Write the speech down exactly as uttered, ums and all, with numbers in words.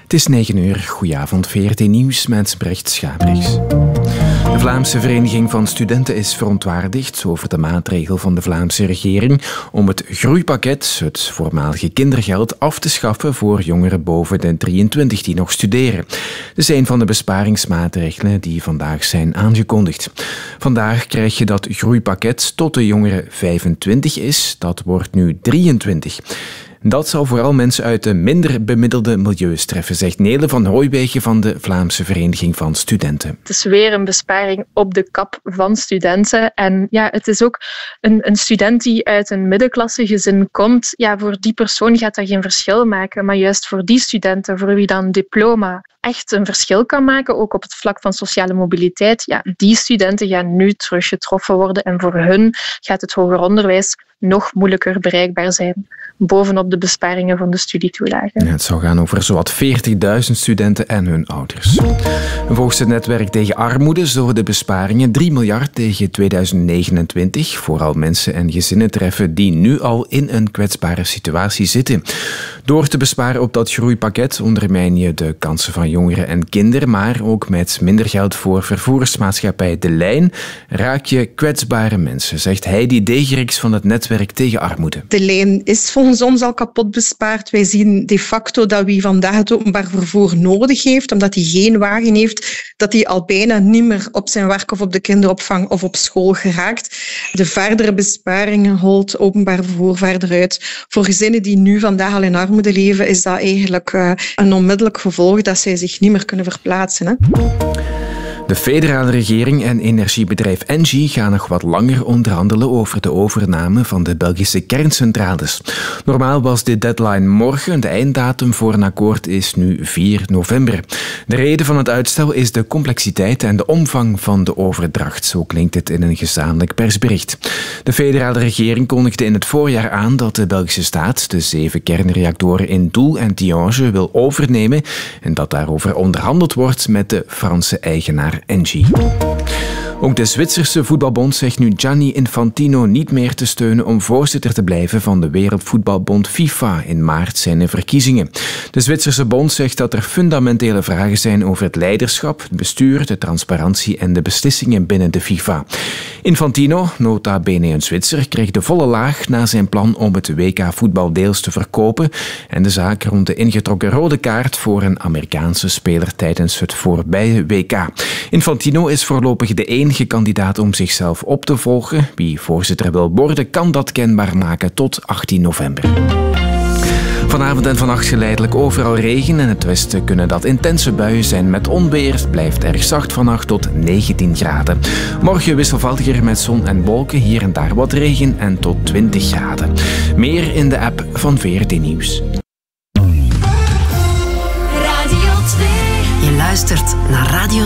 Het is negen uur. Goedenavond, V R T Nieuws met Brecht Schabriks. De Vlaamse Vereniging van Studenten is verontwaardigd over de maatregel van de Vlaamse regering om het groeipakket, het voormalige kindergeld, af te schaffen voor jongeren boven de drieëntwintig die nog studeren. Dit is een van de besparingsmaatregelen die vandaag zijn aangekondigd. Vandaag krijg je dat groeipakket tot de jongeren vijfentwintig is. Dat wordt nu drieëntwintig. Dat zal vooral mensen uit de minder bemiddelde milieus treffen, zegt Nele van Hooijwegen van de Vlaamse Vereniging van Studenten. Het is weer een besparing op de kap van studenten. En ja, het is ook een, een student die uit een middenklassegezin komt. Ja, voor die persoon gaat dat geen verschil maken. Maar juist voor die studenten, voor wie dan een diploma echt een verschil kan maken, ook op het vlak van sociale mobiliteit, ja, die studenten gaan nu terug getroffen worden. En voor hun gaat het hoger onderwijs nog moeilijker bereikbaar zijn, bovenop de besparingen van de studietoelagen. Ja, het zou gaan over zowat veertigduizend studenten en hun ouders. Volgens het netwerk tegen armoede zullen de besparingen drie miljard tegen tweeduizend negenentwintig vooral mensen en gezinnen treffen die nu al in een kwetsbare situatie zitten. Door te besparen op dat groeipakket ondermijn je de kansen van jongeren en kinderen, maar ook met minder geld voor vervoersmaatschappij De Lijn raak je kwetsbare mensen, zegt Heidi Degerix van het netwerk tegen armoede. De lijn is volgens ons al kapot bespaard. Wij zien de facto dat wie vandaag het openbaar vervoer nodig heeft, omdat hij geen wagen heeft, dat hij al bijna niet meer op zijn werk of op de kinderopvang of op school geraakt. De verdere besparingen holt openbaar vervoer verder uit. Voor gezinnen die nu vandaag al in armoede leven, is dat eigenlijk uh, een onmiddellijk gevolg dat zij zich niet meer kunnen verplaatsen. Hè? De federale regering en energiebedrijf Engie gaan nog wat langer onderhandelen over de overname van de Belgische kerncentrales. Normaal was de deadline morgen, de einddatum voor een akkoord is nu vier november. De reden van het uitstel is de complexiteit en de omvang van de overdracht, zo klinkt het in een gezamenlijk persbericht. De federale regering kondigde in het voorjaar aan dat de Belgische staat de zeven kernreactoren in Doel en Tihange wil overnemen en dat daarover onderhandeld wordt met de Franse eigenaar Engie. Ook de Zwitserse voetbalbond zegt nu Gianni Infantino niet meer te steunen om voorzitter te blijven van de Wereldvoetbalbond FIFA. In maart zijn er verkiezingen. De Zwitserse bond zegt dat er fundamentele vragen zijn over het leiderschap, het bestuur, de transparantie en de beslissingen binnen de FIFA. Infantino, nota bene een Zwitser, kreeg de volle laag na zijn plan om het W K voetbal deels te verkopen en de zaak rond de ingetrokken rode kaart voor een Amerikaanse speler tijdens het voorbije W K. Infantino is voorlopig de enige kandidaat om zichzelf op te volgen. Wie voorzitter wil worden, kan dat kenbaar maken tot achttien november. Vanavond en vannacht geleidelijk overal regen. In het westen kunnen dat intense buien zijn met onweer. Het blijft erg zacht vannacht tot negentien graden. Morgen wisselvalliger met zon en wolken, hier en daar wat regen en tot twintig graden. Meer in de app van V R T Nieuws. Radio twee. Je luistert naar Radio